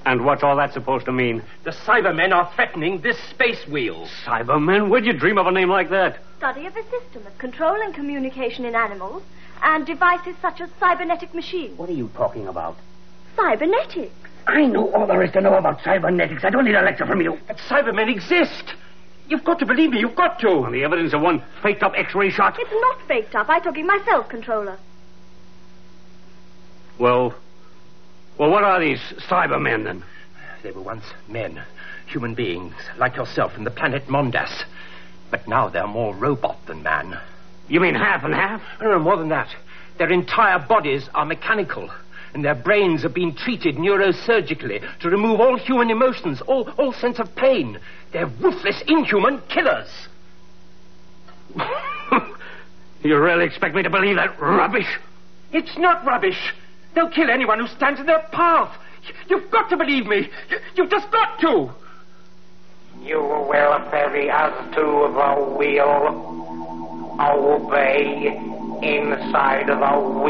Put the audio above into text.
And what's all that supposed to mean? The Cybermen are threatening this space wheel. Cybermen? Where'd you dream of a name like that? Study of a system of controlling communication in animals and devices such as cybernetic machines. What are you talking about? Cybernetics. I know all there is to know about cybernetics. I don't need a lecture from you. But Cybermen exist. You've got to believe me. You've got to. On the evidence of one faked-up X-ray shot? It's not faked up. I took it myself, Controller. Well, what are these Cybermen, then? They were once men, human beings, like yourself from the planet Mondas. But now they're more robot than man. You mean half and half? No, more than that. Their entire bodies are mechanical, and their brains have been treated neurosurgically to remove all human emotions, all sense of pain. They're ruthless, inhuman killers. You really expect me to believe that rubbish? It's not rubbish. They'll kill anyone who stands in their path. You've got to believe me. You've just got to. You will ferry us to the wheel. Obey inside the wheel.